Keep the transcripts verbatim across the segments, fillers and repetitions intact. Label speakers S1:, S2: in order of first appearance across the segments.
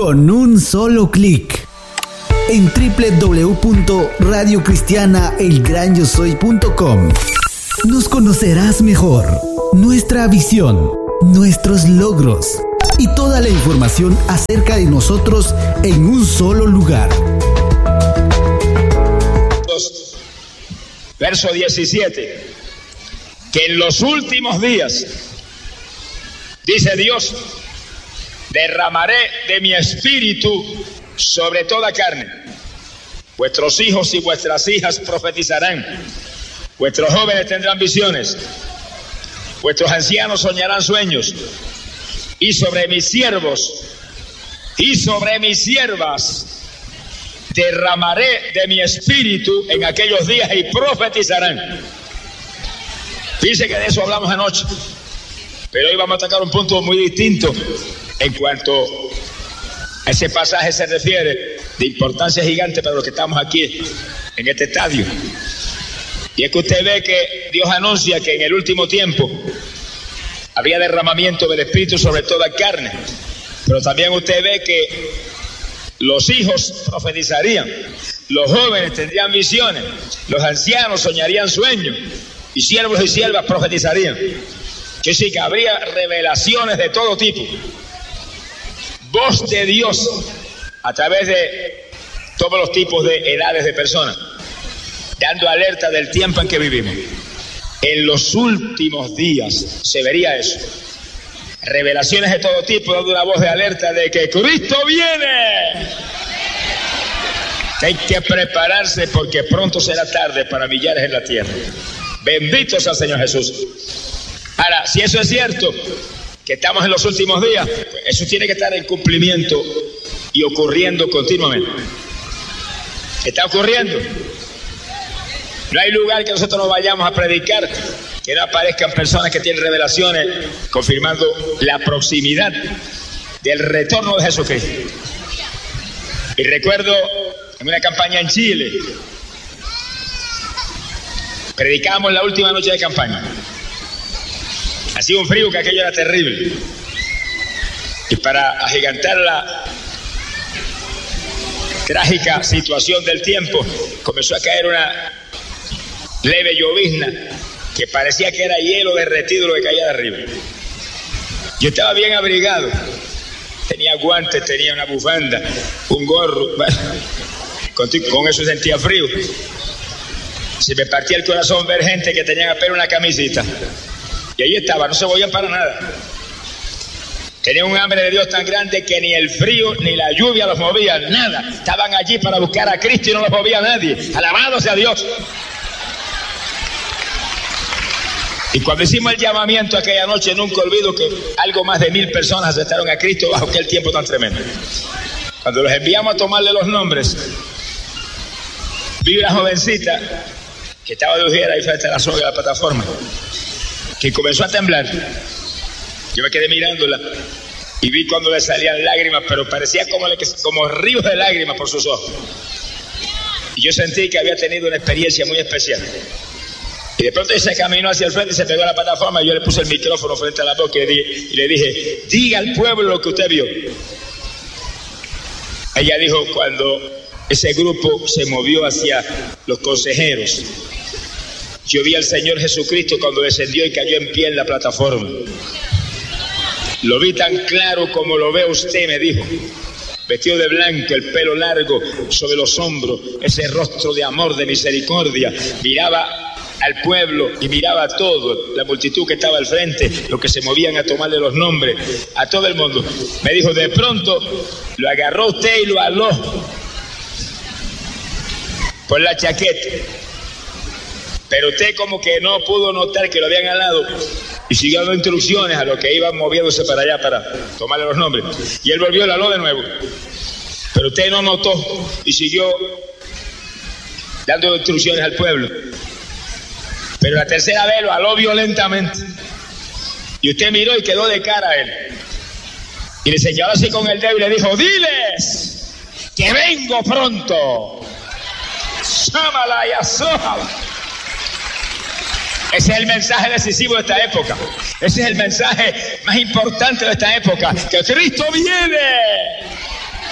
S1: con un solo clic. En doble u doble u doble u punto radio cristiana el gran yo soy punto com nos conocerás mejor, nuestra visión, nuestros logros y toda la información acerca de nosotros en un solo lugar.
S2: Verso diecisiete, que en los últimos días, dice Dios, derramaré de mi espíritu sobre toda carne. Vuestros hijos y vuestras hijas profetizarán, vuestros jóvenes tendrán visiones, vuestros ancianos soñarán sueños, y sobre mis siervos y sobre mis siervas derramaré de mi espíritu en aquellos días y profetizarán. Dice que de eso hablamos anoche, pero hoy vamos a tocar un punto muy distinto en cuanto a ese pasaje se refiere, de importancia gigante para los que estamos aquí en este estadio. Y es que usted ve que Dios anuncia que en el último tiempo habría derramamiento del Espíritu sobre toda carne, pero también usted ve que los hijos profetizarían, los jóvenes tendrían visiones, los ancianos soñarían sueños, y siervos y siervas profetizarían. Que sí, que habría revelaciones de todo tipo, voz de Dios a través de todos los tipos de edades de personas, dando alerta del tiempo en que vivimos. En los últimos días se vería eso, revelaciones de todo tipo, dando una voz de alerta de que Cristo viene. Hay que prepararse porque pronto será tarde para millares en la tierra. Bendito sea el Señor Jesús. Ahora, si eso es cierto, que estamos en los últimos días, pues eso tiene que estar en cumplimiento y ocurriendo continuamente. Está ocurriendo. No hay lugar que nosotros no vayamos a predicar que no aparezcan personas que tienen revelaciones confirmando la proximidad del retorno de Jesucristo. Y recuerdo en una campaña en Chile, predicamos la última noche de campaña. Hacía un frío que aquello era terrible. Y para agigantar la trágica situación del tiempo, comenzó a caer una leve llovizna que parecía que era hielo derretido lo que caía de arriba. Yo estaba bien abrigado, tenía guantes, tenía una bufanda, un gorro, bueno, con, con eso sentía frío. Se me partía el corazón ver gente que tenían apenas una camisita. Y ahí estaba, no se movían para nada. Tenían un hambre de Dios tan grande que ni el frío ni la lluvia los movían, nada. Estaban allí para buscar a Cristo y no los movía nadie. Alabado sea Dios. Y cuando hicimos el llamamiento aquella noche, nunca olvido que algo más de mil personas aceptaron a Cristo bajo aquel tiempo tan tremendo. Cuando los enviamos a tomarle los nombres, vi una jovencita que estaba de ujera ahí frente a la soga de la plataforma, que comenzó a temblar. Yo me quedé mirándola y vi cuando le salían lágrimas, pero parecía como, como ríos de lágrimas por sus ojos. Y yo sentí que había tenido una experiencia muy especial. Y de pronto ella se caminó hacia el frente y se pegó a la plataforma y yo le puse el micrófono frente a la boca y le, y le dije, diga al pueblo lo que usted vio. Ella dijo, cuando ese grupo se movió hacia los consejeros, yo vi al Señor Jesucristo cuando descendió y cayó en pie en la plataforma. Lo vi tan claro como lo ve usted, me dijo. Vestido de blanco, el pelo largo sobre los hombros, ese rostro de amor, de misericordia. Miraba al pueblo y miraba a todo, la multitud que estaba al frente, los que se movían a tomarle los nombres, a todo el mundo. Me dijo, de pronto lo agarró usted y lo aló por la chaqueta. Pero usted como que no pudo notar que lo habían alado y siguió dando instrucciones a los que iban moviéndose para allá para tomarle los nombres. Y él volvió y lo aló de nuevo. Pero usted no notó y siguió dando instrucciones al pueblo. Pero la tercera vez lo aló violentamente. Y usted miró y quedó de cara a él. Y le señaló así con el dedo y le dijo, diles que vengo pronto. Sámala y asójala. Ese es el mensaje decisivo de esta época. Ese es el mensaje más importante de esta época. Que Cristo viene.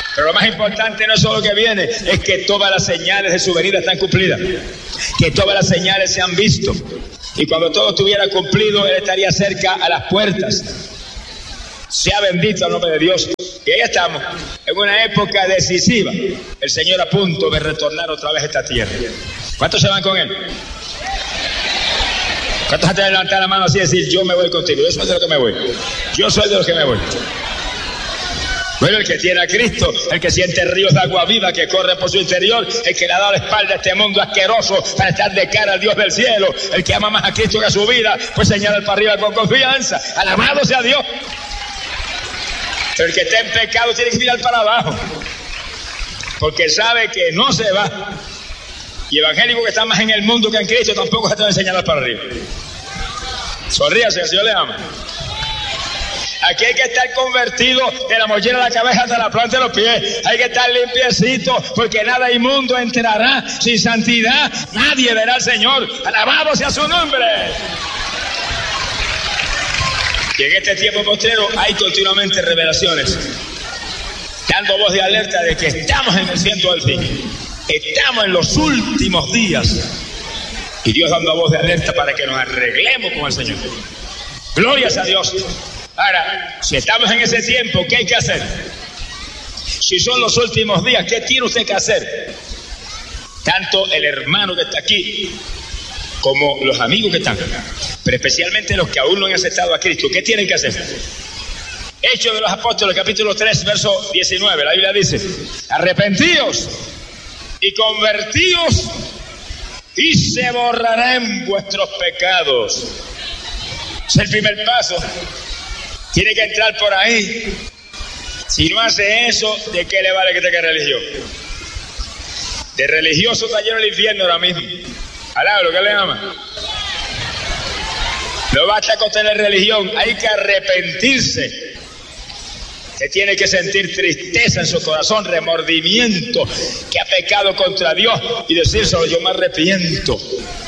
S2: Pero lo más importante no es solo que viene, es que todas las señales de su venida están cumplidas, que todas las señales se han visto, y cuando todo estuviera cumplido, Él estaría cerca a las puertas. Sea bendito el nombre de Dios. Y ahí estamos, en una época decisiva, el Señor a punto de retornar otra vez a esta tierra. ¿Cuántos se van con Él? ¿Cuántos antes de levantar la mano así y decir, yo me voy contigo? Yo soy de los que me voy. Yo soy de los que me voy. Bueno, el que tiene a Cristo, el que siente ríos de agua viva que corren por su interior, el que le ha dado la espalda a este mundo asqueroso para estar de cara al Dios del cielo, el que ama más a Cristo que a su vida, pues señala para arriba con confianza. Alabado sea Dios. Pero el que está en pecado tiene que mirar para abajo, porque sabe que no se va. Y evangélicos que están más en el mundo que en Cristo tampoco se están señalar para arriba. Sonríase, el Señor le ama. Aquí hay que estar convertido de la mollera de la cabeza hasta la planta de los pies. Hay que estar limpiecito, porque nada inmundo entrará. Sin santidad nadie verá al Señor. Alabado sea su nombre. Y en este tiempo postrero hay continuamente revelaciones, dando voz de alerta de que estamos en el ciento del fin. Estamos en los últimos días. Y Dios dando voz de alerta para que nos arreglemos con el Señor. Glorias a Dios. Ahora, si estamos en ese tiempo, ¿qué hay que hacer? Si son los últimos días, ¿qué tiene usted que hacer? Tanto el hermano que está aquí, como los amigos que están, pero especialmente los que aún no han aceptado a Cristo, ¿qué tienen que hacer? Hechos de los Apóstoles, capítulo tres, verso diecinueve, la Biblia dice, arrepentíos y convertíos y se borrarán vuestros pecados. Es el primer paso. Tiene que entrar por ahí. Si no hace eso, ¿de qué le vale que tenga religión? De religioso está lleno el infierno ahora mismo. Alá, lo que le ama. No basta con tener religión, hay que arrepentirse. Se tiene que sentir tristeza en su corazón, remordimiento, que ha pecado contra Dios y decírselo, yo me arrepiento.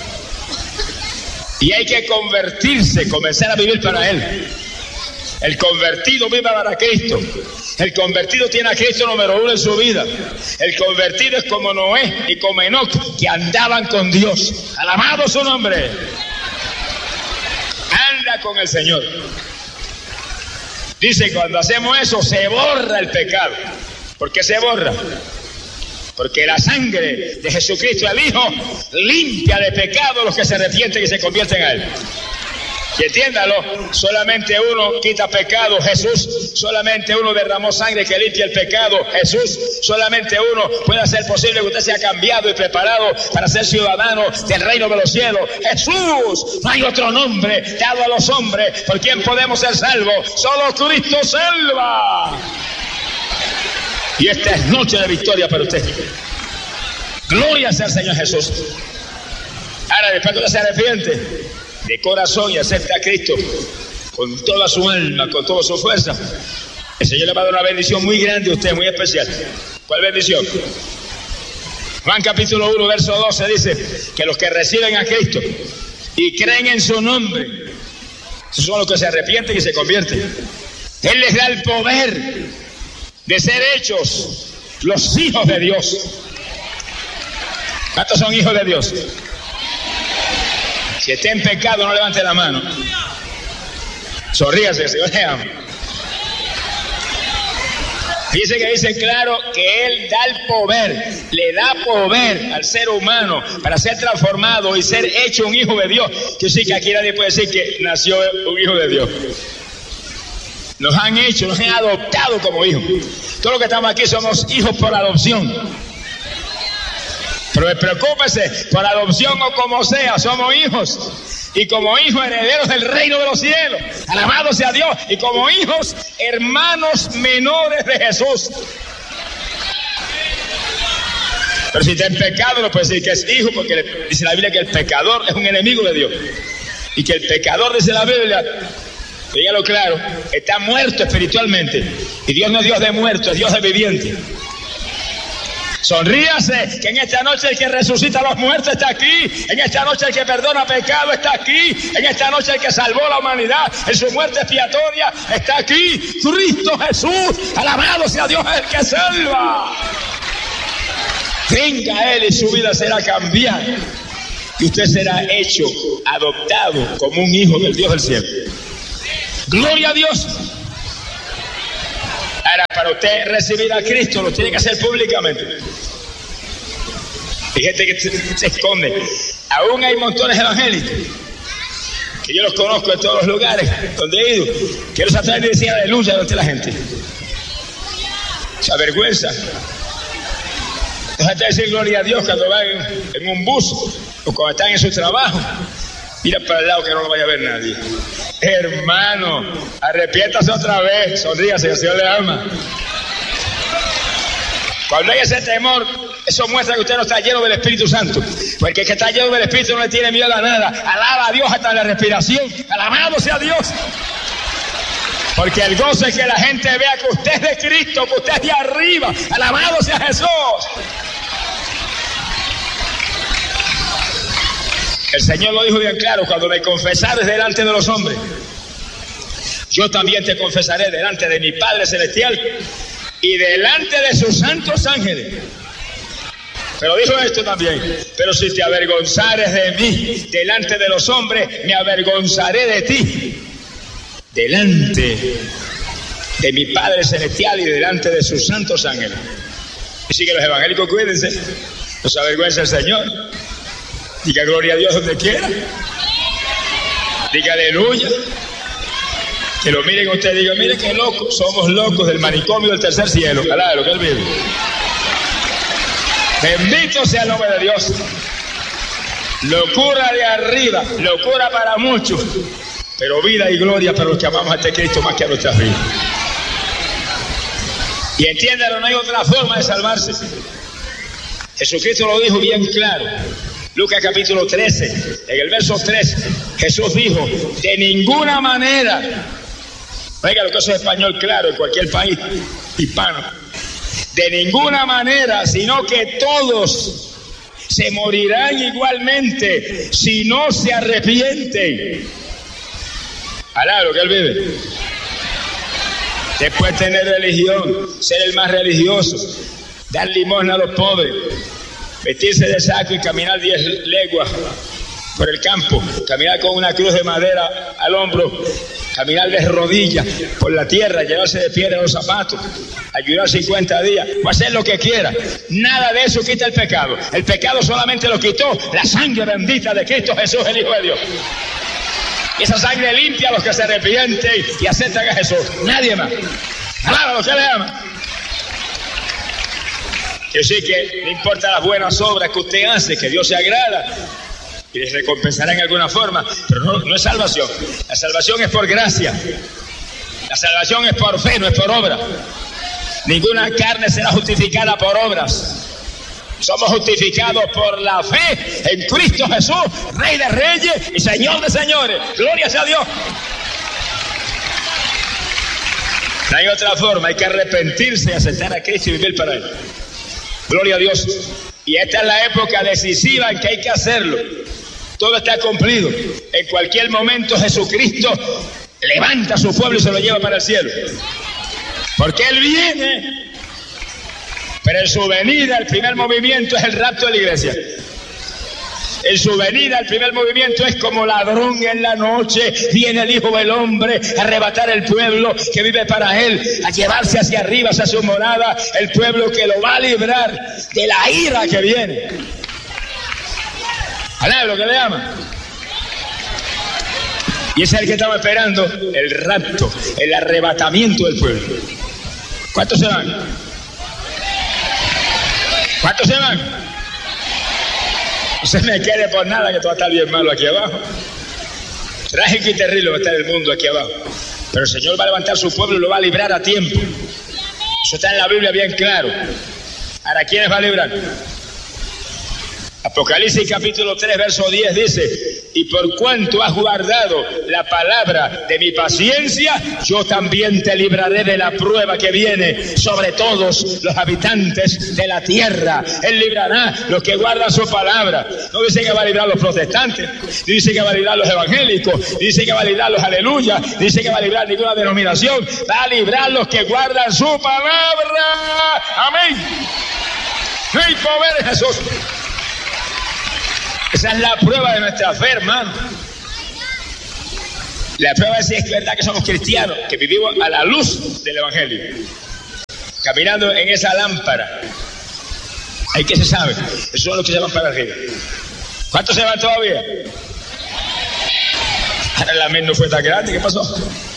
S2: Y hay que convertirse, comenzar a vivir para Él. El convertido vive para Cristo. El convertido tiene a Cristo número uno en su vida. El convertido es como Noé y como Enoc, que andaban con Dios. Alabado su nombre. Anda con el Señor. Dice, cuando hacemos eso, se borra el pecado. ¿Por qué se borra? Porque la sangre de Jesucristo, el Hijo, limpia de pecado a los que se arrepienten y se convierten a Él. Y entiéndalo, solamente uno quita pecado, Jesús. Solamente uno derramó sangre que limpia el pecado, Jesús. Solamente uno puede hacer posible que usted sea cambiado y preparado para ser ciudadano del reino de los cielos, Jesús. No hay otro nombre dado a los hombres por quien podemos ser salvos. Solo Cristo salva. Y esta es noche de victoria para usted. Gloria sea al Señor Jesús. Ahora, después que usted se arrepiente de corazón y acepta a Cristo con toda su alma, con toda su fuerza, el Señor le va a dar una bendición muy grande a usted, muy especial. ¿Cuál bendición? Juan capítulo uno, verso doce dice que los que reciben a Cristo y creen en su nombre, esos son los que se arrepienten y se convierten. Él les da el poder de ser hechos los hijos de Dios. ¿Cuántos son hijos de Dios? Si está en pecado, no levante la mano. Sonríase, Señor le ama. Dice que dice claro que Él da el poder, le da poder al ser humano para ser transformado y ser hecho un hijo de Dios. Que sí, que aquí nadie puede decir que nació un hijo de Dios. Nos han hecho, nos han adoptado como hijos. Todos los que estamos aquí somos hijos por adopción. Pero preocúpese, por adopción o como sea, somos hijos. Y como hijos herederos del reino de los cielos. Alabado sea Dios. Y como hijos, hermanos menores de Jesús. Pero si está en pecado, no puede decir que es hijo, porque dice la Biblia que el pecador es un enemigo de Dios. Y que el pecador, dice la Biblia, dígalo claro, está muerto espiritualmente. Y Dios no es Dios de muertos, es Dios de viviente. Sonríase, que en esta noche el que resucita a los muertos está aquí. En esta noche el que perdona pecado está aquí. En esta noche el que salvó la humanidad en su muerte expiatoria está aquí. Cristo Jesús, alabado sea Dios, el que salva. Venga a Él y su vida será cambiada. Y usted será hecho, adoptado como un hijo del Dios del cielo. Gloria a Dios. Ahora, para usted recibir a Cristo lo tiene que hacer públicamente. Hay gente que se, se esconde. Aún hay montones evangélicos que yo los conozco en todos los lugares donde he ido, que los atraen y decían aleluya delante de la gente. Se avergüenza. Deja de decir gloria a Dios cuando van en, en un bus o cuando están en su trabajo. Mira para el lado que no lo vaya a ver nadie. Hermano, arrepiéntase otra vez, sonríase, que el Señor le ama. Cuando hay ese temor, eso muestra que usted no está lleno del Espíritu Santo. Porque el que está lleno del Espíritu no le tiene miedo a nada. Alaba a Dios hasta la respiración. Alabado sea Dios. Porque el gozo es que la gente vea que usted es de Cristo, que usted es de arriba. Alabado sea Jesús. El Señor lo dijo bien claro: cuando me confesares delante de los hombres, yo también te confesaré delante de mi Padre Celestial y delante de sus santos ángeles. Pero dijo esto también: pero si te avergonzares de mí delante de los hombres, me avergonzaré de ti delante de mi Padre Celestial y delante de sus santos ángeles. Así que los evangélicos, cuídense, no se avergüenza el Señor. Diga gloria a Dios donde quiera. Diga aleluya. Que lo miren ustedes, digan, miren qué locos, somos locos del manicomio del tercer cielo. Ojalá lo que él vive. Bendito sea el nombre de Dios. Locura de arriba, locura para muchos, pero vida y gloria para los que amamos a este Cristo más que a nuestras vidas. Y entiéndalo, no hay otra forma de salvarse. Jesucristo lo dijo bien claro. Lucas capítulo trece, en el verso tres, Jesús dijo: de ninguna manera, oiga lo que es español claro en cualquier país hispano, de ninguna manera, sino que todos se morirán igualmente si no se arrepienten. Alá lo que él vive. Después tener religión, ser el más religioso, dar limosna a los pobres, vestirse de saco y caminar diez leguas por el campo, caminar con una cruz de madera al hombro, caminar de rodillas por la tierra, llevarse de piedra los zapatos, ayudar cincuenta días, o hacer lo que quiera. Nada de eso quita el pecado. El pecado solamente lo quitó la sangre bendita de Cristo Jesús, el Hijo de Dios. Y esa sangre limpia a los que se arrepienten y aceptan a Jesús. Nadie más. Alaba a los que le aman. Yo sé que no importa las buenas obras que usted hace, que Dios se agrada y les recompensará en alguna forma, pero no, no es salvación. La salvación es por gracia. La salvación es por fe, no es por obra. Ninguna carne será justificada por obras. Somos justificados por la fe en Cristo Jesús, Rey de Reyes y Señor de Señores. Gloria sea a Dios. No hay otra forma, hay que arrepentirse y aceptar a Cristo y vivir para Él. Gloria a Dios. Y esta es la época decisiva en que hay que hacerlo. Todo está cumplido. En cualquier momento Jesucristo levanta a su pueblo y se lo lleva para el cielo. Porque Él viene. Pero en su venida el primer movimiento es el rapto de la iglesia. En su venida el primer movimiento es como ladrón en la noche. Viene el Hijo del Hombre a arrebatar el pueblo que vive para Él, a llevarse hacia arriba, hacia su morada, el pueblo que lo va a librar de la ira que viene. ¿Alá lo que le llama? Y ese es el que estamos esperando, el rapto, el arrebatamiento del pueblo. ¿Cuántos se van? ¿Cuántos se van? No se me quede por nada que todo está bien malo aquí abajo. Trágico y terrible va a estar el mundo aquí abajo. Pero el Señor va a levantar su pueblo y lo va a librar a tiempo. Eso está en la Biblia bien claro. Ahora, ¿quiénes va a librar? Apocalipsis capítulo tres, verso diez dice: y por cuanto has guardado la palabra de mi paciencia, yo también te libraré de la prueba que viene sobre todos los habitantes de la tierra. Él librará los que guardan su palabra. No dice que va a librar a los protestantes, dice que va a librar a los evangélicos, dice que va a librar a los aleluya, dice que va a librar a ninguna denominación, va a librar a los que guardan su palabra. Amén. No hay poder en Jesús. Esa es la prueba de nuestra fe, hermano. La prueba es si es verdad que somos cristianos, que vivimos a la luz del evangelio, caminando en esa lámpara. Ahí que se sabe, esos son los que se van para arriba. ¿Cuántos se van todavía? Ahora la mente no fue tan grande, ¿qué pasó?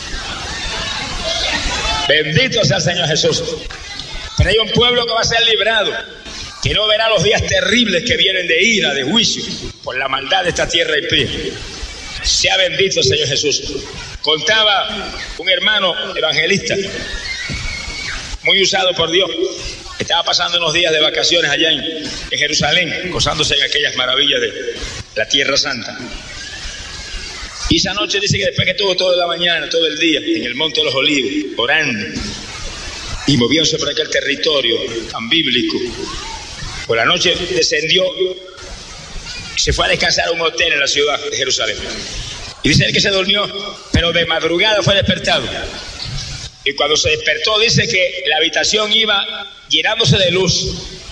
S2: Bendito sea el Señor Jesús. Pero hay un pueblo que va a ser librado, que no verá los días terribles que vienen de ira, de juicio, por la maldad de esta tierra impía. Sea bendito el Señor Jesús. Contaba un hermano evangelista, muy usado por Dios, estaba pasando unos días de vacaciones allá en, en Jerusalén, gozándose en aquellas maravillas de la Tierra Santa. Y esa noche dice que después que estuvo toda la mañana, todo el día, en el Monte de los Olivos, orando y moviéndose por aquel territorio tan bíblico, por la noche descendió y se fue a descansar a un hotel en la ciudad de Jerusalén. Y dice él que se durmió, pero de madrugada fue despertado. Y cuando se despertó dice que la habitación iba llenándose de luz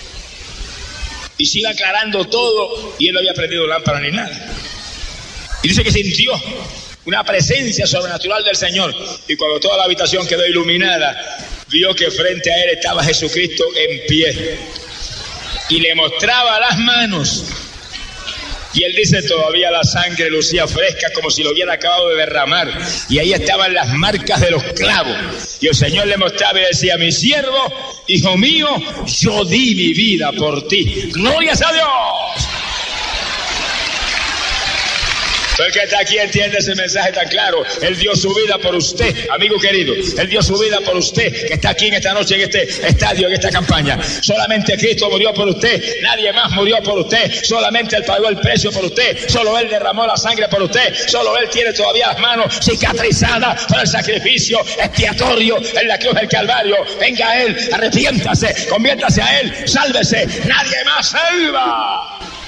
S2: y se iba aclarando todo, y él no había prendido lámpara ni nada. Y dice que sintió una presencia sobrenatural del Señor, y cuando toda la habitación quedó iluminada, vio que frente a él estaba Jesucristo en pie y le mostraba las manos. Y él dice, todavía la sangre lucía fresca como si lo hubiera acabado de derramar, y ahí estaban las marcas de los clavos. Y el Señor le mostraba y decía: mi siervo, hijo mío, yo di mi vida por ti. ¡Glorias a Dios! El que está aquí entiende ese mensaje tan claro. Él dio su vida por usted, amigo querido. Él dio su vida por usted, que está aquí en esta noche, en este estadio, en esta campaña. Solamente Cristo murió por usted. Nadie más murió por usted. Solamente Él pagó el precio por usted. Solo Él derramó la sangre por usted. Solo Él tiene todavía las manos cicatrizadas por el sacrificio expiatorio en la cruz del Calvario. Venga a Él, arrepiéntase, conviértase a Él, sálvese. Nadie más salva.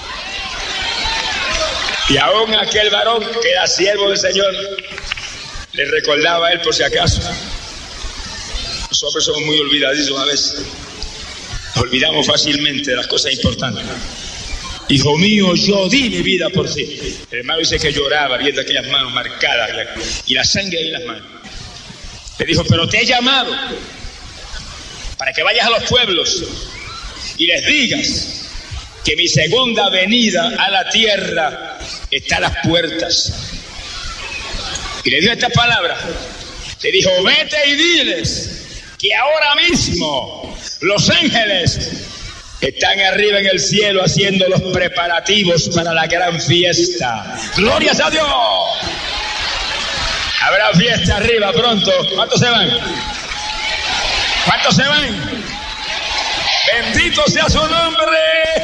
S2: Y aún aquel varón que era siervo del Señor le recordaba a él por si acaso. Los hombres somos muy olvidadizos a veces. Nos olvidamos fácilmente de las cosas importantes. Hijo mío, yo di mi vida por ti. El hermano dice que lloraba viendo aquellas manos marcadas y la sangre ahí en las manos. Le dijo, pero te he llamado para que vayas a los pueblos y les digas que mi segunda venida a la tierra está a las puertas. Y le dio esta palabra. Le dijo, vete y diles que ahora mismo los ángeles están arriba en el cielo haciendo los preparativos para la gran fiesta. ¡Glorias a Dios! Habrá fiesta arriba pronto. ¿Cuántos se van? ¿Cuántos se van? Bendito sea su nombre.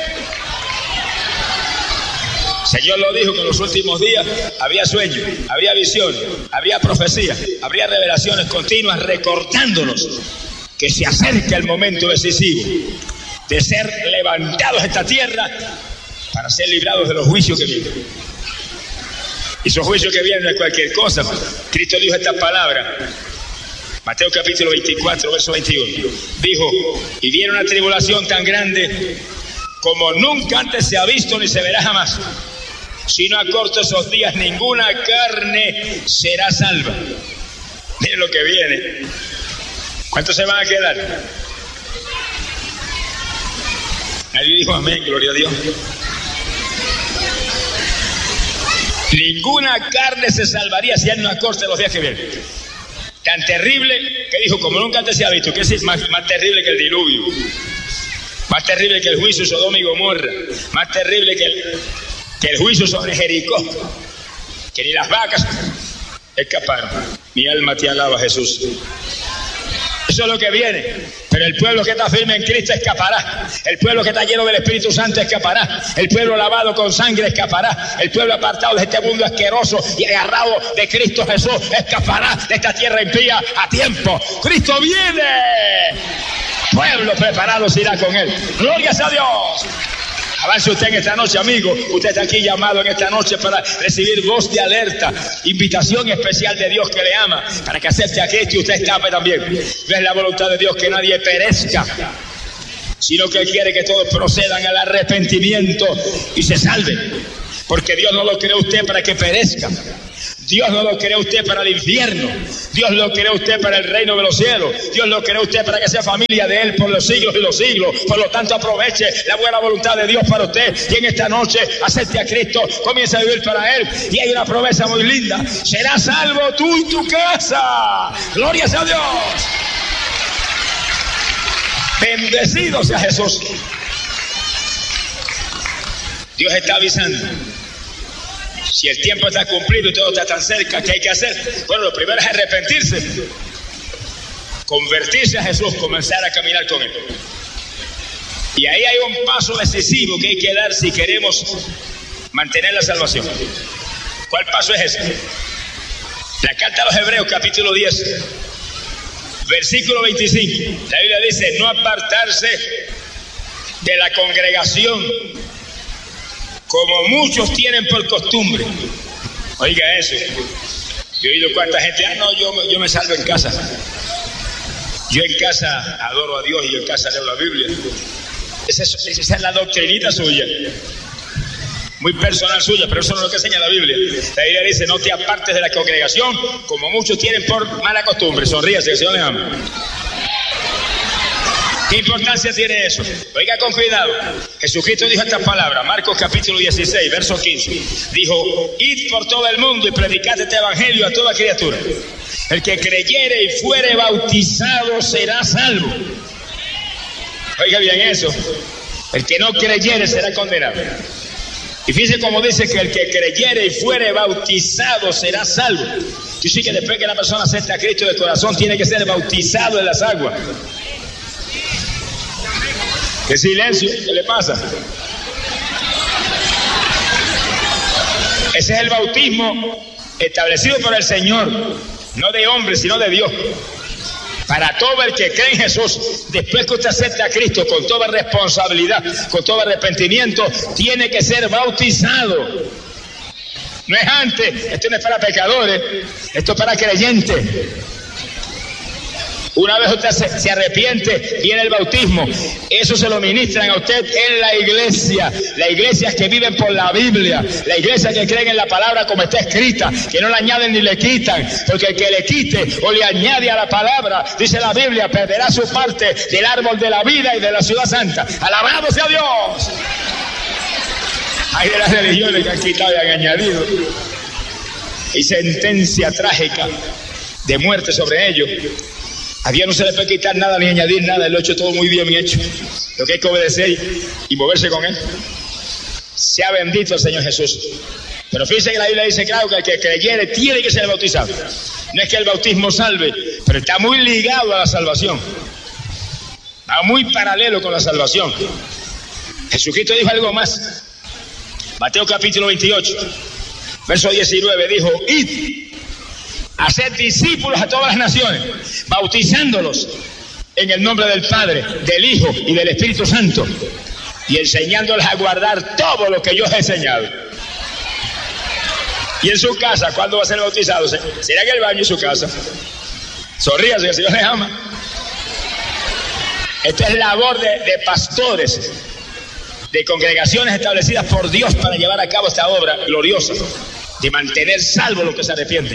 S2: Señor lo dijo que en los últimos días habría sueños, habría visiones, habría profecías, habría revelaciones continuas recordándonos que se acerca el momento decisivo de ser levantados a esta tierra para ser librados de los juicios que vienen. Y esos juicios que vienen no es cualquier cosa. Cristo dijo esta palabra, Mateo capítulo veinticuatro, verso veintiuno. Dijo, y viene una tribulación tan grande como nunca antes se ha visto ni se verá jamás. Si no acorto esos días, ninguna carne será salva. Miren lo que viene. ¿Cuántos se van a quedar? Nadie dijo amén, gloria a Dios. Ninguna carne se salvaría si Él no acorta los días que vienen. Tan terrible que dijo, como nunca antes se ha visto, que es más, más terrible que el diluvio, más terrible que el juicio Sodoma y Gomorra, más terrible que el, que el juicio sobre Jericó, que ni las vacas escaparon. Mi alma te alaba, Jesús. Eso es lo que viene. Pero el pueblo que está firme en Cristo escapará. El pueblo que está lleno del Espíritu Santo escapará. El pueblo lavado con sangre escapará. El pueblo apartado de este mundo asqueroso y agarrado de Cristo Jesús escapará de esta tierra impía a tiempo. ¡Cristo viene! Pueblo preparado se irá con él. ¡Glorias a Dios! Avance usted en esta noche, amigo. Usted está aquí llamado en esta noche para recibir voz de alerta, invitación especial de Dios que le ama, para que acepte a Cristo y usted escape también. No es la voluntad de Dios que nadie perezca, sino que Él quiere que todos procedan al arrepentimiento y se salven. Porque Dios no lo creó usted para que perezca. Dios no lo creó usted para el infierno. Dios lo creó usted para el reino de los cielos. Dios lo creó usted para que sea familia de Él por los siglos y los siglos. Por lo tanto, aproveche la buena voluntad de Dios para usted. Y en esta noche acepte a Cristo, comience a vivir para Él. Y hay una promesa muy linda: serás salvo tú y tu casa. Glorias a Dios. Bendecido sea Jesús. Dios está avisando. Si el tiempo está cumplido y todo está tan cerca, ¿qué hay que hacer? Bueno, lo primero es arrepentirse, convertirse a Jesús, comenzar a caminar con Él. Y ahí hay un paso decisivo que hay que dar si queremos mantener la salvación. ¿Cuál paso es ese? La carta a los Hebreos, capítulo diez, versículo veinticinco. La Biblia dice: no apartarse de la congregación, como muchos tienen por costumbre. Oiga eso. Yo he oído cuánta gente: ah, no, yo, yo me salvo en casa. Yo en casa adoro a Dios y yo en casa leo la Biblia. Esa es, esa es la doctrinita suya, muy personal suya, pero eso no es lo que enseña la Biblia. La Biblia dice: no te apartes de la congregación, como muchos tienen por mala costumbre. Sonríase, que el Señor les ama. ¿Qué importancia tiene eso? Oiga con cuidado. Jesucristo dijo estas palabras, Marcos capítulo dieciséis, verso quince. Dijo: id por todo el mundo y predicad este evangelio a toda criatura. El que creyere y fuere bautizado será salvo. Oiga bien eso. El que no creyere será condenado. Y fíjese cómo dice que el que creyere y fuere bautizado será salvo. Yo sí que después que la persona acepta a Cristo de corazón, tiene que ser bautizado en las aguas. ¿Qué silencio? ¿Qué le pasa? Ese es el bautismo establecido por el Señor, no de hombre, sino de Dios. Para todo el que cree en Jesús, después que usted acepta a Cristo con toda responsabilidad, con todo arrepentimiento, tiene que ser bautizado. No es antes. Esto no es para pecadores, esto es para creyentes. Una vez usted se, se arrepiente, viene el bautismo. Eso se lo ministran a usted en la iglesia. Las iglesias que viven por la Biblia, la iglesia que creen en la palabra como está escrita, que no la añaden ni le quitan, porque el que le quite o le añade a la palabra, dice la Biblia, perderá su parte del árbol de la vida y de la ciudad santa. ¡Alabado sea Dios! Hay de las religiones que han quitado y han añadido, y sentencia trágica de muerte sobre ellos. A Dios no se le puede quitar nada ni añadir nada. Él lo ha hecho todo muy bien, bien hecho. Lo que hay que obedecer y moverse con Él. Sea bendito el Señor Jesús. Pero fíjense que la Biblia dice claro que el que creyere tiene que ser bautizado. No es que el bautismo salve, pero está muy ligado a la salvación. Va muy paralelo con la salvación. Jesucristo dijo algo más. Mateo capítulo veintiocho, verso diecinueve, dijo: id, hacer discípulos a todas las naciones, bautizándolos en el nombre del Padre, del Hijo y del Espíritu Santo, y enseñándoles a guardar todo lo que yo os he enseñado. Y en su casa, ¿cuándo va a ser bautizado? ¿Será en el baño en su casa? Sonríase, que el Señor les ama. Esta es labor de, de pastores, de congregaciones establecidas por Dios para llevar a cabo esta obra gloriosa de mantener salvos los que se arrepienten.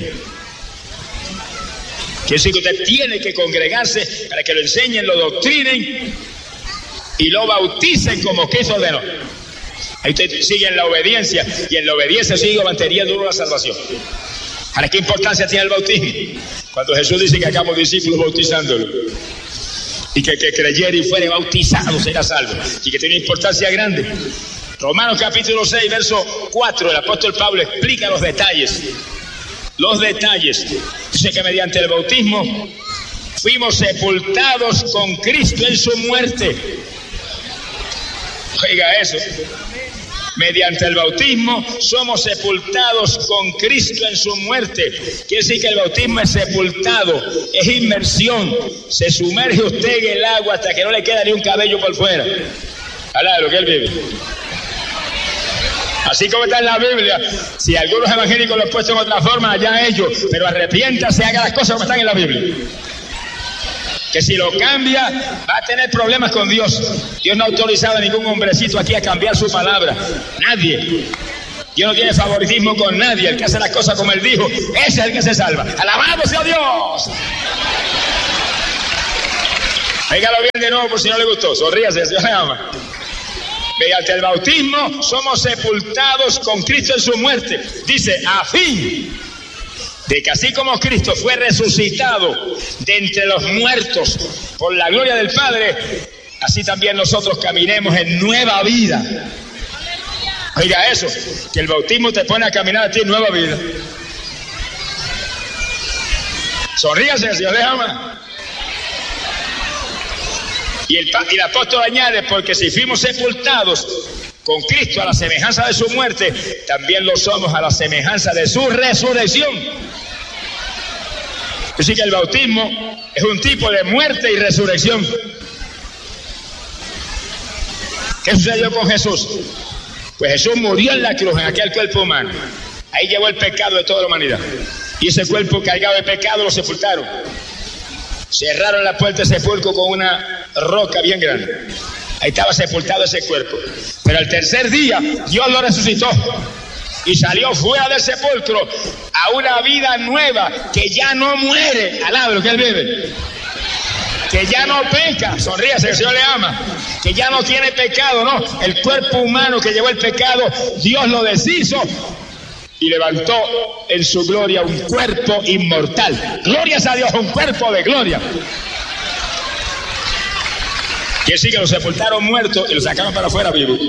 S2: Quiere decir que usted tiene que congregarse para que lo enseñen, lo doctrinen y lo bauticen como Cristo ordenó. Ahí usted sigue en la obediencia, y en la obediencia sigue manteniendo la salvación. Ahora, ¿qué importancia tiene el bautismo? Cuando Jesús dice que hagamos discípulos bautizándolo, y que el que creyere y fuere bautizado será salvo, y que tiene una importancia grande. Romanos capítulo seis, verso cuatro, el apóstol Pablo explica los detalles. Los detalles. Dice que mediante el bautismo fuimos sepultados con Cristo en su muerte. Oiga eso. Mediante el bautismo somos sepultados con Cristo en su muerte. Quiere decir que el bautismo es sepultado, es inmersión. Se sumerge usted en el agua hasta que no le queda ni un cabello por fuera. Habla de lo que él vive. Así como está en la Biblia. Si algunos evangélicos lo han puesto en otra forma, allá ellos. Pero arrepiéntase, haga las cosas como están en la Biblia. Que si lo cambia, va a tener problemas con Dios. Dios no ha autorizado a ningún hombrecito aquí a cambiar su palabra. Nadie. Dios no tiene favoritismo con nadie. El que hace las cosas como Él dijo, ese es el que se salva. ¡Alabado sea Dios! Véngalo bien de nuevo por si no le gustó. Sonríase, Dios le ama. Mediante el bautismo somos sepultados con Cristo en su muerte. Dice, a fin de que así como Cristo fue resucitado de entre los muertos por la gloria del Padre, así también nosotros caminemos en nueva vida. Oiga eso, que el bautismo te pone a caminar a ti en nueva vida. Sonríase, Dios le ama. Y el, y el apóstol añade, porque si fuimos sepultados con Cristo a la semejanza de su muerte, también lo somos a la semejanza de su resurrección. Así que el bautismo es un tipo de muerte y resurrección. ¿Qué sucedió con Jesús? Pues Jesús murió en la cruz, en aquel cuerpo humano. Ahí llevó el pecado de toda la humanidad. Y ese cuerpo cargado de pecado lo sepultaron. Cerraron la puerta del sepulcro con una roca bien grande. Ahí estaba sepultado ese cuerpo. Pero al tercer día Dios lo resucitó y salió fuera del sepulcro a una vida nueva que ya no muere. Alaba lo que Él vive. Que ya no peca. Sonríase, el Señor le ama. Que ya no tiene pecado, no. El cuerpo humano que llevó el pecado, Dios lo deshizo y levantó en su gloria un cuerpo inmortal. Glorias a Dios, un cuerpo de gloria. Quiere decir que lo sepultaron muertos y lo sacaron para afuera vivo.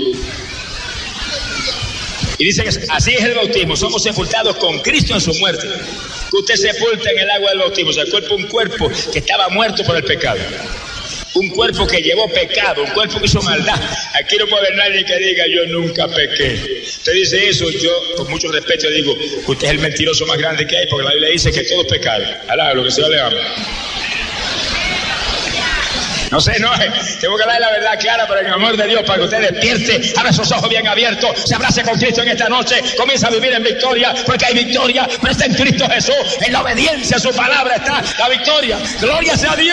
S2: Y dice que así es el bautismo. Somos sepultados con Cristo en su muerte. Que usted sepulta en el agua del bautismo. O sea, el cuerpo, un cuerpo que estaba muerto por el pecado. Un cuerpo que llevó pecado, un cuerpo que hizo maldad. Aquí no puede haber nadie que diga, yo nunca pequé. Usted dice eso, yo con mucho respeto digo, usted es el mentiroso más grande que hay, porque la Biblia dice que todo es pecado. Alá, lo que se le ama. No sé, no, tengo que darle la verdad clara, pero en el amor de Dios, para que usted despierte, abra sus ojos bien abiertos, se abrace con Cristo en esta noche, comienza a vivir en victoria, porque hay victoria, pero está en Cristo Jesús, en la obediencia a su palabra está la victoria. ¡Gloria sea a Dios!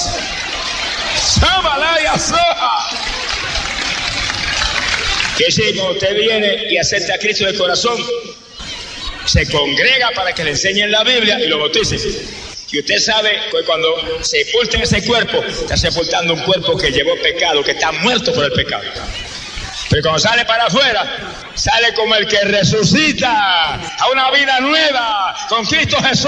S2: Que si cuando usted viene y acepta a Cristo de corazón, se congrega para que le enseñen la Biblia y lo bautice. Y usted sabe que cuando sepulten ese cuerpo, está sepultando un cuerpo que llevó pecado, que está muerto por el pecado. Pero cuando sale para afuera, sale como el que resucita a una vida nueva con Cristo Jesús.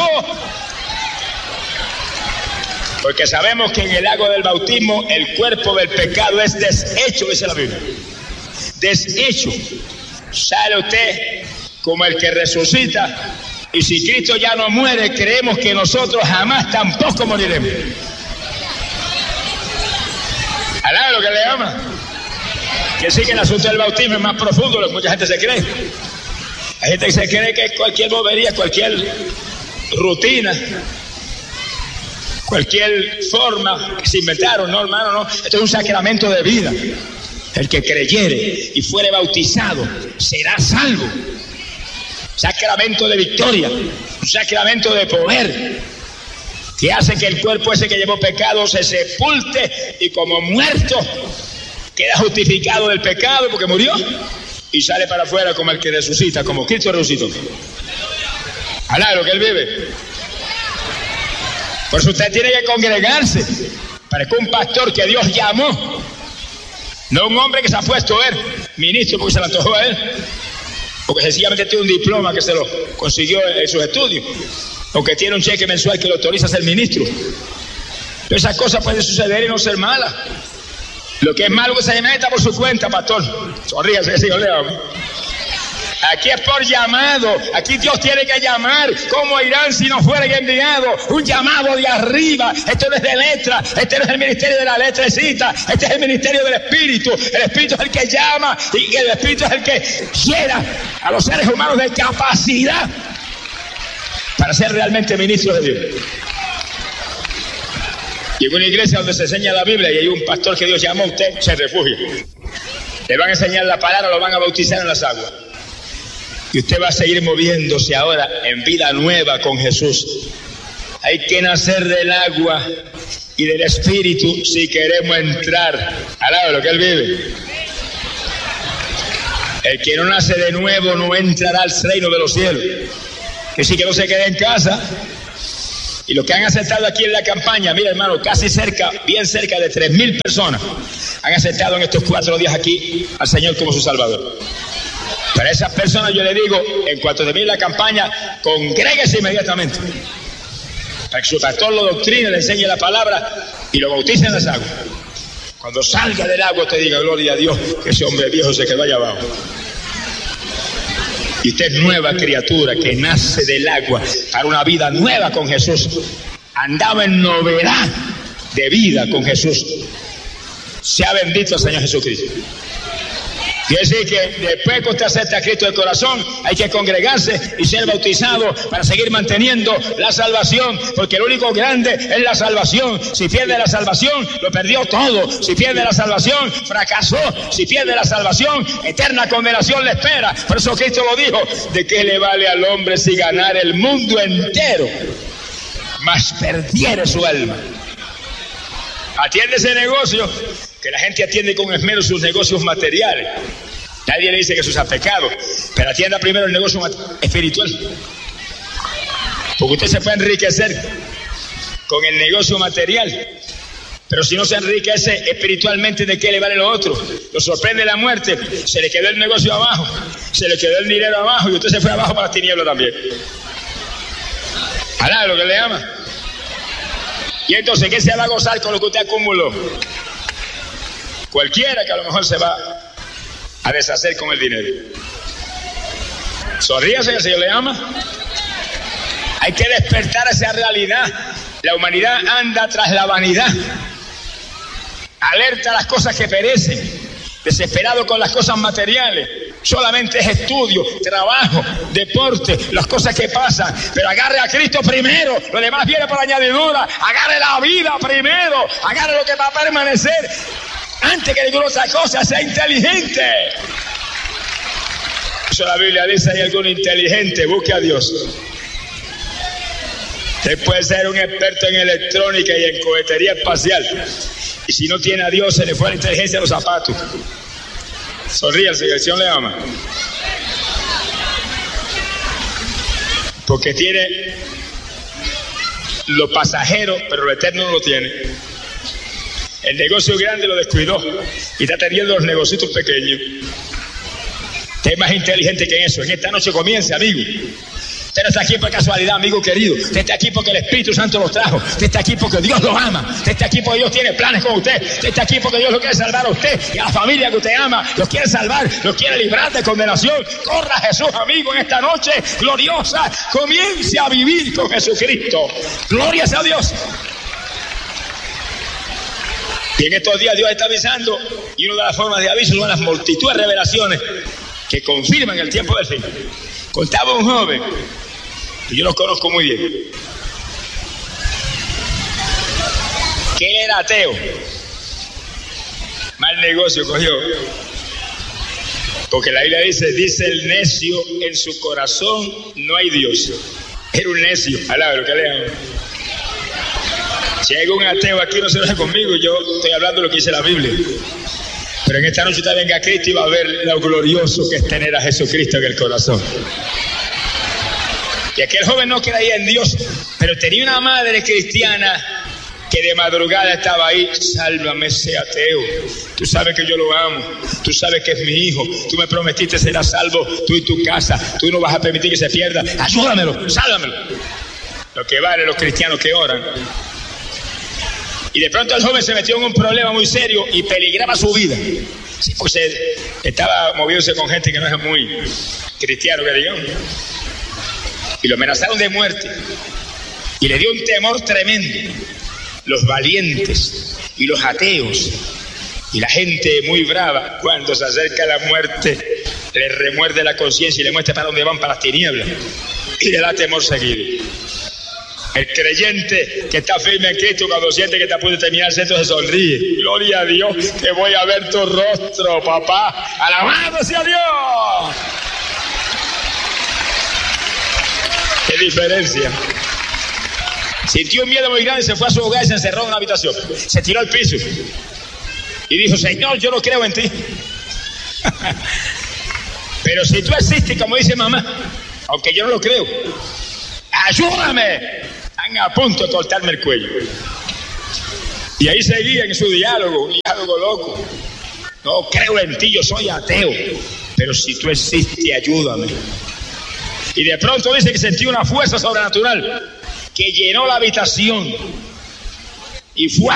S2: Porque sabemos que en el agua del bautismo el cuerpo del pecado es deshecho, dice la Biblia. Deshecho. Sale usted como el que resucita. Y si Cristo ya no muere, creemos que nosotros jamás tampoco moriremos. Alá lo que le ama. Que sí que el asunto del bautismo es más profundo de lo que mucha gente se cree. Hay gente que se cree que es cualquier bobería, cualquier rutina, cualquier forma que se inventaron. No, hermano, no. Esto es un sacramento de vida. El que creyere y fuere bautizado será salvo. Sacramento de victoria, un sacramento de poder, que hace que el cuerpo ese que llevó pecado se sepulte y como muerto queda justificado del pecado porque murió y sale para afuera como el que resucita, como Cristo resucitó. Alá, lo que Él vive. Por eso usted tiene que congregarse. Parezca un pastor que Dios llamó, no un hombre que se ha puesto a él, ministro porque se le antojó a él, porque sencillamente tiene un diploma que se lo consiguió en sus estudios, o que tiene un cheque mensual que lo autoriza a ser ministro. Pero esas cosas pueden suceder y no ser malas. Lo que es malo que se meta por su cuenta, pastor. Sonríase, que sigo le amo. Aquí es por llamado. Aquí Dios tiene que llamar. ¿Cómo irán si no fueren enviados? Un llamado de arriba. Esto no es de letra. Este no es el ministerio de la letrecita. Este es el ministerio del Espíritu. El Espíritu es el que llama y el Espíritu es el que llena a los seres humanos de capacidad para ser realmente ministros de Dios. Y en una iglesia donde se enseña la Biblia y hay un pastor que Dios llamó, usted se refugia. Le van a enseñar la palabra, lo van a bautizar en las aguas. Y usted va a seguir moviéndose ahora en vida nueva con Jesús. Hay que nacer del agua y del Espíritu si queremos entrar al lado de lo que Él vive. El que no nace de nuevo no entrará al reino de los cielos. Que sí, que no se quede en casa. Y los que han aceptado aquí en la campaña, mira hermano, casi cerca, bien cerca de tres mil personas han aceptado en estos cuatro días aquí al Señor como su Salvador. Para esas personas yo le digo, en cuanto termine la campaña, congréguese inmediatamente. Para que su pastor lo doctrine, le enseñe la palabra y lo bautice en las aguas. Cuando salga del agua te diga, gloria a Dios, que ese hombre viejo se quedó allá abajo. Y usted es nueva criatura que nace del agua para una vida nueva con Jesús. Andaba en novedad de vida con Jesús. Sea bendito el Señor Jesucristo. Quiere decir que después que usted acepta a Cristo de corazón, hay que congregarse y ser bautizado para seguir manteniendo la salvación, porque lo único grande es la salvación. Si pierde la salvación, lo perdió todo. Si pierde la salvación, fracasó. Si pierde la salvación, eterna condenación le espera. Por eso Cristo lo dijo, ¿de qué le vale al hombre si ganar el mundo entero, mas perdiere su alma? Atiende ese negocio, que la gente atiende con esmero sus negocios materiales. Nadie le dice que eso sea pecado, pero atienda primero el negocio espiritual. Porque usted se puede enriquecer con el negocio material, pero si no se enriquece espiritualmente, ¿de qué le vale lo otro? Lo sorprende la muerte, se le quedó el negocio abajo, se le quedó el dinero abajo y usted se fue abajo para las tinieblas también. ¿Alá lo que le ama? Y entonces, ¿qué se va a gozar con lo que usted acumuló? Cualquiera que a lo mejor se va a deshacer con el dinero. Sonríase, que el Señor le ama. Hay que despertar esa realidad. La humanidad anda tras la vanidad. Alerta a las cosas que perecen. Desesperado con las cosas materiales. Solamente es estudio, trabajo, deporte, las cosas que pasan. Pero agarre a Cristo primero, lo demás viene por añadidura. Agarre la vida primero, agarre lo que va a permanecer. Antes que ninguna otra cosa, sea inteligente. Eso la Biblia dice, hay algún inteligente, busque a Dios. Usted puede ser un experto en electrónica y en cohetería espacial. Y si no tiene a Dios, se le fue la inteligencia a los zapatos. Sonríe, el Señor le ama. Porque tiene lo pasajero, pero lo eterno no lo tiene. El negocio grande lo descuidó y está teniendo los negocios pequeños. Usted es más inteligente que eso. En esta noche comience, amigo. Usted no está aquí por casualidad, amigo querido. Usted está aquí porque el Espíritu Santo lo trajo. Usted está aquí porque Dios lo ama. Usted está aquí porque Dios tiene planes con usted. Usted está aquí porque Dios lo quiere salvar a usted y a la familia que usted ama. Los quiere salvar, los quiere librar de condenación. Corra Jesús, amigo, en esta noche gloriosa. Comience a vivir con Jesucristo. Gloria a Dios. Y en estos días Dios está avisando, y una de las formas de aviso son las multitudes de revelaciones que confirman el tiempo del fin. Contaba un joven, y yo lo conozco muy bien, que él era ateo. Mal negocio cogió. Porque la Biblia dice, dice el necio, en su corazón no hay Dios. Era un necio, alaba lo que lean. Si hay un ateo aquí, no se enoje conmigo, yo estoy hablando de lo que dice la Biblia. Pero en esta noche usted venga a Cristo y va a ver lo glorioso que es tener a Jesucristo en el corazón. Y aquel joven no creía en Dios, pero tenía una madre cristiana que de madrugada estaba ahí. Sálvame ese ateo, tú sabes que yo lo amo, tú sabes que es mi hijo, tú me prometiste será salvo tú y tu casa, tú no vas a permitir que se pierda, ayúdamelo, sálvamelo. Lo que vale los cristianos que oran. Y de pronto el joven se metió en un problema muy serio y peligraba su vida. Sí, pues él estaba moviéndose con gente que no es muy cristiano, que digamos. Y lo amenazaron de muerte. Y le dio un temor tremendo. Los valientes y los ateos y la gente muy brava, cuando se acerca la muerte, le remuerde la conciencia y le muestra para dónde van, para las tinieblas. Y le da temor seguido. El creyente que está firme en Cristo, cuando siente que está a punto de terminarse esto, se sonríe. Gloria a Dios, que voy a ver tu rostro, papá. Alabado sea Dios. ¿Qué diferencia? Sintió un miedo muy grande, se fue a su hogar y se encerró en una habitación. Se tiró al piso y dijo: Señor, yo no creo en ti. Pero si tú existes, como dice mamá, aunque yo no lo creo, ayúdame. Están a punto de cortarme el cuello. Y ahí seguía en su diálogo, un diálogo loco. No creo en ti, yo soy ateo. Pero si tú existes, ayúdame. Y de pronto dice que sentí una fuerza sobrenatural que llenó la habitación y fue